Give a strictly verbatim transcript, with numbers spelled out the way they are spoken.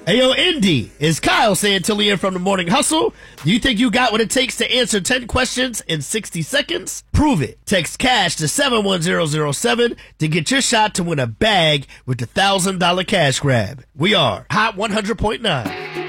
Hey, yo, Indy, is Kyle Santillian from the Morning Hustle. Do you think you got what it takes to answer ten questions in sixty seconds? Prove it. Text CASH to seven one zero zero seven to get your shot to win a bag with the one thousand dollars cash grab. We are Hot one hundred point nine.